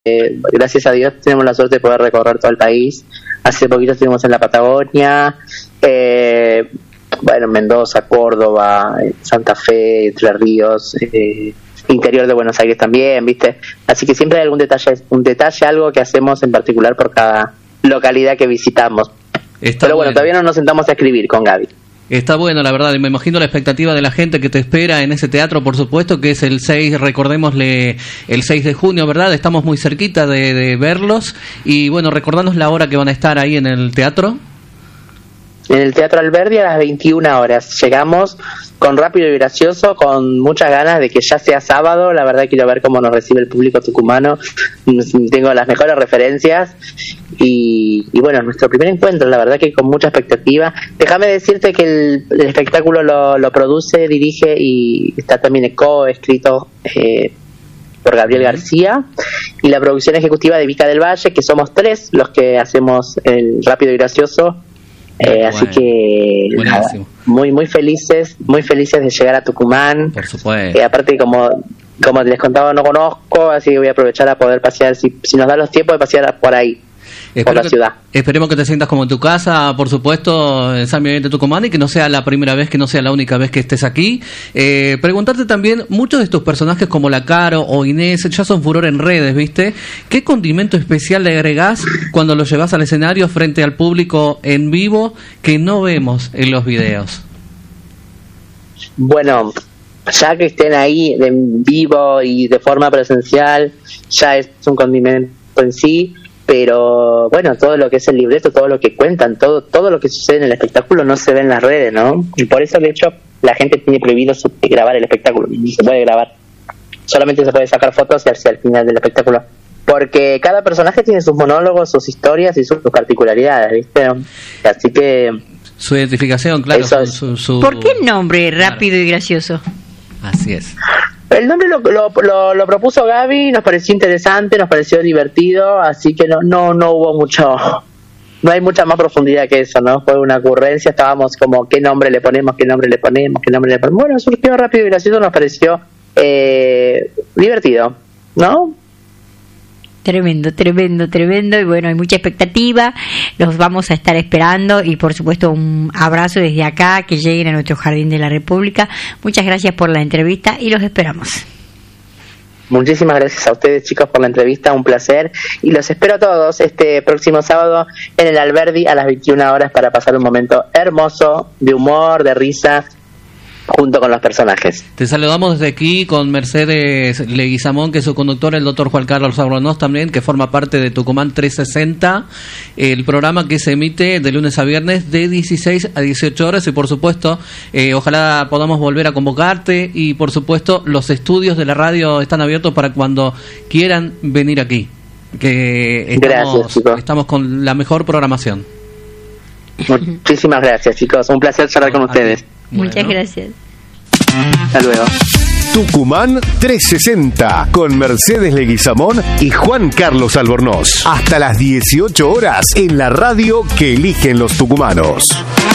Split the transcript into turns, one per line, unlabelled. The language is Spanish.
gracias a Dios tenemos la suerte de poder recorrer todo el país. Hace poquito estuvimos en la Patagonia, Mendoza, Córdoba, Santa Fe, Entre Ríos, interior de Buenos Aires también, ¿viste? Así que siempre hay un detalle, algo que hacemos en particular por cada localidad que visitamos. Pero bueno, todavía no nos sentamos a escribir con Gaby.
Está bueno, la verdad, y me imagino la expectativa de la gente que te espera en ese teatro, por supuesto, que es el 6, recordémosle, el 6 de junio, ¿verdad? Estamos muy cerquita de verlos, y bueno, recordanos la hora que van a estar ahí en el teatro.
En el Teatro Alberdi a las 21 horas. Llegamos con Rápido y Gracioso, con muchas ganas de que ya sea sábado. La verdad quiero ver cómo nos recibe el público tucumano. Tengo las mejores referencias y bueno, nuestro primer encuentro, la verdad que con mucha expectativa. Déjame decirte que el espectáculo lo produce, dirige y está también co-escrito por Gabriel García, y la producción ejecutiva de Vica del Valle, que somos 3 los que hacemos el Rápido y Gracioso. Así que nada, muy felices de llegar a Tucumán.
Por supuesto.
Aparte, como les contaba, no conozco, así que voy a aprovechar a poder pasear, si nos da los tiempos de pasear por ahí. Por la ciudad.
Esperemos que te sientas como en tu casa, por supuesto, en San Miguel de Tucumán, y que no sea la primera vez, que no sea la única vez que estés aquí. Preguntarte también, muchos de tus personajes como la Caro o Inés ya son furor en redes, ¿viste? ¿Qué condimento especial le agregás cuando lo llevas al escenario frente al público en vivo que no vemos en los videos?
Bueno, ya que estén ahí en vivo y de forma presencial, ya es un condimento en sí. Pero bueno, todo lo que es el libreto, todo lo que cuentan, todo lo que sucede en el espectáculo no se ve en las redes, ¿no? Y por eso, de hecho, la gente tiene prohibido grabar el espectáculo, no se puede grabar, solamente se puede sacar fotos hacia el final del espectáculo, porque cada personaje tiene sus monólogos, sus historias y sus particularidades, ¿viste? Así que
su identificación, claro, su...
¿Por qué el nombre Rápido y Gracioso?
Así es.
El nombre lo propuso Gaby, nos pareció interesante, nos pareció divertido, así que no hubo mucho, no hay mucha más profundidad que eso, ¿no? Fue una ocurrencia, estábamos como, ¿qué nombre le ponemos? Bueno, surgió Rápido y Gracioso, nos pareció divertido, ¿no?
Tremendo, y bueno, hay mucha expectativa, los vamos a estar esperando y por supuesto un abrazo desde acá, que lleguen a nuestro Jardín de la República. Muchas gracias por la entrevista y los esperamos.
Muchísimas gracias a ustedes, chicos, por la entrevista, un placer, y los espero a todos este próximo sábado en el Alberdi a las 21 horas para pasar un momento hermoso de humor, de risa, junto con los personajes.
Te saludamos desde aquí con Mercedes Leguizamón, que es su conductor, el doctor Juan Carlos Albornoz también, que forma parte de Tucumán 360, el programa que se emite de lunes a viernes de 16 a 18 horas, y por supuesto, ojalá podamos volver a convocarte, y por supuesto los estudios de la radio están abiertos para cuando quieran venir aquí, que estamos con la mejor programación.
Muchísimas gracias, chicos, un placer charlar con ustedes.
Muchas gracias.
Hasta luego.
Tucumán 360 con Mercedes Leguizamón y Juan Carlos Albornoz. Hasta las 18 horas en la radio que eligen los tucumanos.